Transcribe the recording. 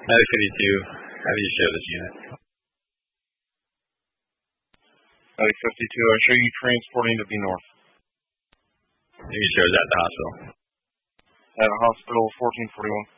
Medic 52, how do you show this unit? Medic 52, I show you transporting to B North. You shows at the hospital. At hospital 1441.